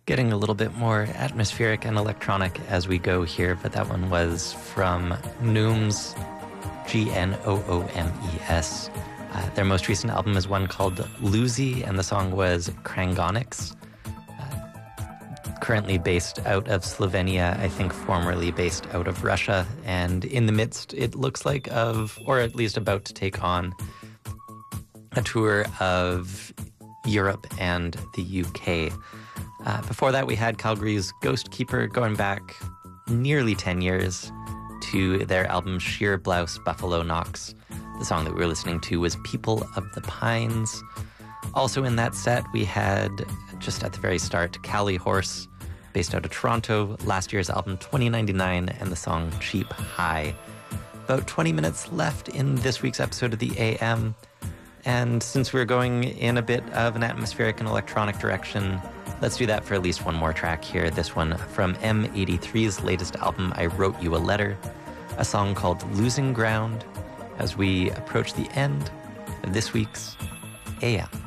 Getting a little bit more atmospheric and electronic as we go here, but that one was from Gnoomes, Gnoomes. Their most recent album is one called Luzi, and the song was Krangonics. Currently based out of Slovenia, I think formerly based out of Russia, and in the midst, it looks like, of, or at least about to take on, a tour of Europe and the UK. Before that, we had Calgary's Ghost Keeper, going back nearly 10 years to their album Sheer Blouse Buffalo Knocks. The song that we were listening to was People of the Pines. Also in that set, we had, just at the very start, Cali Horse, based out of Toronto, last year's album 2099, and the song Cheap High. About 20 minutes left in this week's episode of the AM, and since we're going in a bit of an atmospheric and electronic direction, let's do that for at least one more track here. This one from M83's latest album, I Wrote You a Letter, a song called Losing Ground, as we approach the end of this week's AM.